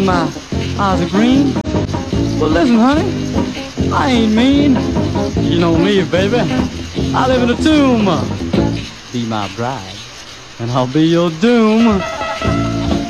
my eyes are green. But listen, honey, I ain't mean. You know me, baby. I live in a tomb. Be my bride, and I'll be your doom.